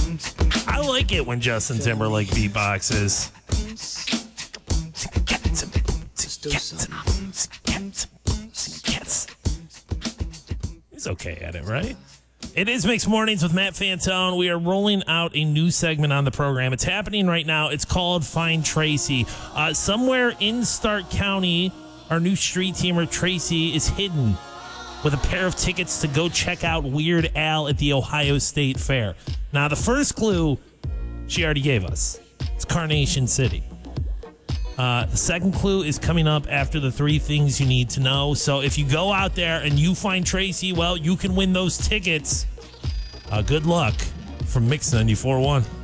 I like it when Justin Timberlake beatboxes. He's okay at it, right? It is Mixed Mornings with Matt Fantone. We are rolling out a new segment on the program. It's happening right now. It's called Find Tracy. Somewhere in Stark County, our new street teamer, Tracy, is hidden with a pair of tickets to go check out Weird Al at the Ohio State Fair. Now, the first clue she already gave us. It's Carnation City. The second clue is coming up after the three things you need to know. So if you go out there and you find Tracy, well, you can win those tickets. Good luck from Mix 94.1.